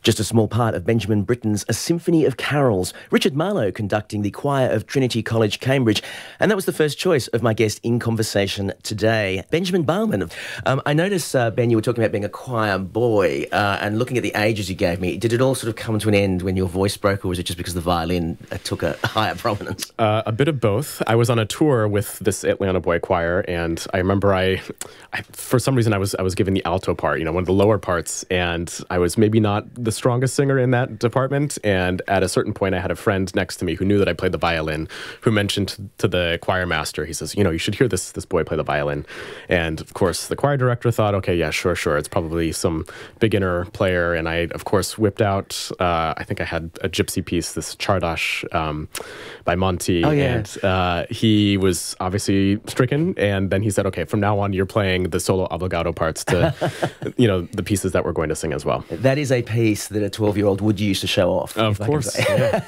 Just a small part of Benjamin Britten's A Symphony of Carols. Richard Marlowe conducting the choir of Trinity College, Cambridge. And that was the first choice of my guest in conversation today, Benjamin Bauman. I noticed, Ben, you were talking about being a choir boy and looking at the ages you gave me. Did it all sort of come to an end when your voice broke, or was it just because the violin took a higher prominence? A bit of both. I was on a tour with this Atlanta Boy Choir, and I remember I for some reason I was given the alto part, one of the lower parts, and I was maybe not the strongest singer in that department. And at a certain point, I had a friend next to me who knew that I played the violin, who mentioned to the choir master, he says, you should hear this boy play the violin. And of course, the choir director thought, okay, yeah, sure. It's probably some beginner player. And I, of course, whipped out, I think I had a gypsy piece, this Chardash by Monty. Oh, yeah. And he was obviously stricken. And then he said, okay, from now on, you're playing the solo obligato parts to, the pieces that we're going to sing as well. That is a piece that a 12-year-old would use to show off. Of course. Yeah.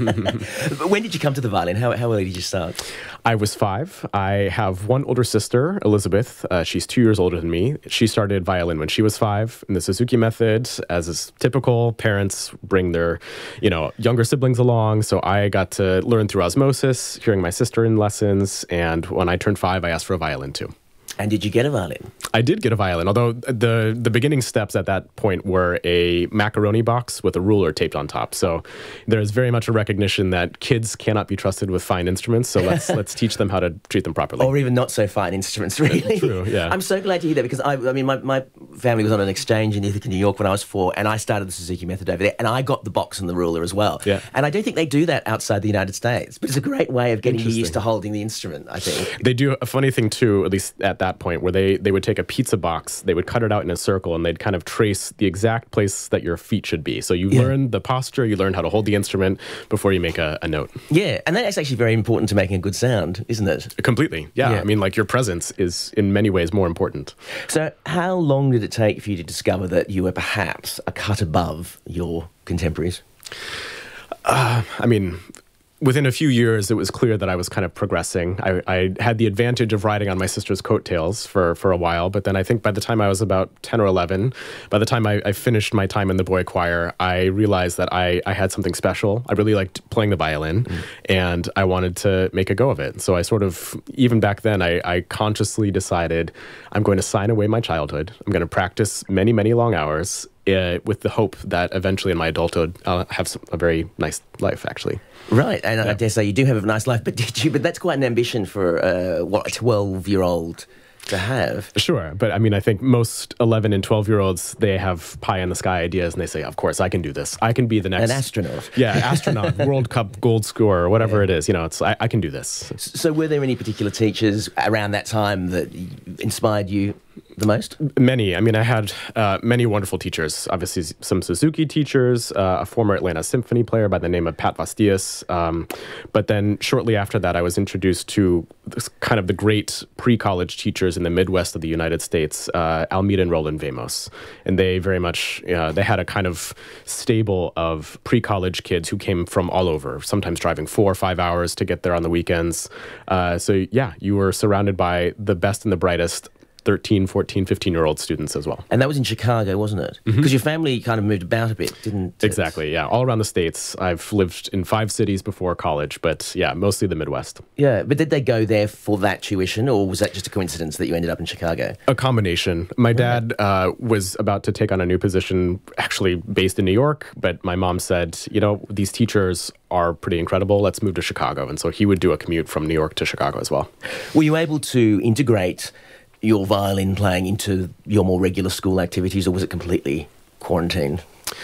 But when did you come to the violin? How early did you start? I was 5. I have one older sister, Elizabeth. She's 2 years older than me. She started violin when she was 5 in the Suzuki method. As is typical, parents bring their, younger siblings along. So I got to learn through osmosis, hearing my sister in lessons. And when I turned 5, I asked for a violin too. And did you get a violin? I did get a violin, although the beginning steps at that point were a macaroni box with a ruler taped on top. So there's very much a recognition that kids cannot be trusted with fine instruments. So let's teach them how to treat them properly. Or even not so fine instruments, really. True, yeah. I'm so glad to hear that, because my family was on an exchange in Ithaca, New York when I was 4, and I started the Suzuki method over there, and I got the box and the ruler as well. Yeah. And I don't think they do that outside the United States, but it's a great way of getting you used to holding the instrument, I think. They do a funny thing too, at least at that point, where they would take a pizza box, they would cut it out in a circle, and they'd kind of trace the exact place that your feet should be. So you learn the posture, you learn how to hold the instrument before you make a note. Yeah, and that's actually very important to making a good sound, isn't it? Completely, yeah. I mean, your presence is in many ways more important. So how long did it take for you to discover that you were perhaps a cut above your contemporaries? Within a few years, it was clear that I was kind of progressing. I had the advantage of riding on my sister's coattails for a while, but then I think by the time I was about 10 or 11, by the time I finished my time in the boy choir, I realized that I had something special. I really liked playing the violin, and I wanted to make a go of it. So I sort of, even back then, I consciously decided I'm going to sign away my childhood. I'm going to practice many, many long hours, with the hope that eventually in my adulthood I'll have a very nice life, actually. Right, and I dare say you do have a nice life, but But that's quite an ambition for a 12-year-old to have. Sure, but I think most 11 and 12-year-olds, they have pie-in-the-sky ideas, and they say, of course, I can do this. I can be the next... An astronaut. Yeah, astronaut, World Cup gold scorer, or whatever it is. I can do this. So were there any particular teachers around that time that inspired you the most? Many. I had many wonderful teachers. Obviously, some Suzuki teachers, a former Atlanta Symphony player by the name of Pat Vastias. But then shortly after that, I was introduced to kind of the great pre-college teachers in the Midwest of the United States, Almeida and Roland Vamos. And they very much, they had a kind of stable of pre-college kids who came from all over, sometimes driving 4 or 5 hours to get there on the weekends. So you were surrounded by the best and the brightest 13, 14, 15-year-old students as well. And that was in Chicago, wasn't it? Because your family kind of moved about a bit, didn't it? Exactly, yeah. All around the States. I've lived in 5 cities before college, but yeah, mostly the Midwest. Yeah, but did they go there for that tuition, or was that just a coincidence that you ended up in Chicago? A combination. My dad was about to take on a new position, actually based in New York, but my mom said, these teachers are pretty incredible. Let's move to Chicago. And so he would do a commute from New York to Chicago as well. Were you able to integrate your violin playing into your more regular school activities, or was it completely quarantined?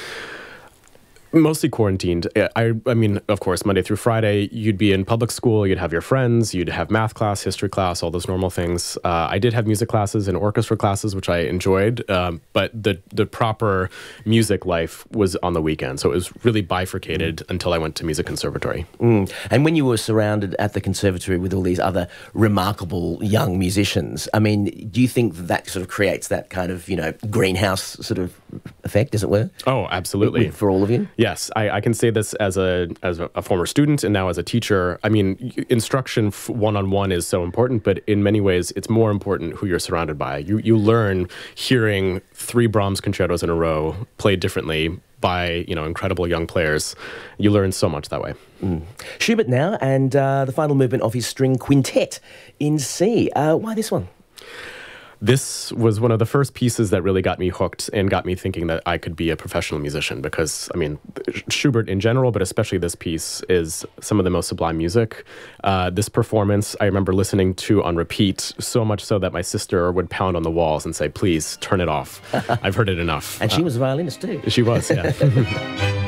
Mostly quarantined. I mean, of course, Monday through Friday, you'd be in public school, you'd have your friends, you'd have math class, history class, all those normal things. I did have music classes and orchestra classes, which I enjoyed, but the proper music life was on the weekend. So it was really bifurcated until I went to music conservatory. And when you were surrounded at the conservatory with all these other remarkable young musicians, do you think that sort of creates that kind of, greenhouse sort of effect, as it were? Oh, absolutely. For all of you? Yes, I can say this as a former student and now as a teacher. I mean, instruction one-on-one is so important, but in many ways, it's more important who you're surrounded by. You learn hearing 3 Brahms concertos in a row played differently by, incredible young players. You learn so much that way. Schubert now, and the final movement of his string quintet in C. Why this one? This was one of the first pieces that really got me hooked and got me thinking that I could be a professional musician because, Schubert in general, but especially this piece, is some of the most sublime music. This performance, I remember listening to on repeat, so much so that my sister would pound on the walls and say, please, turn it off. I've heard it enough. And she was a violinist too. She was, yeah.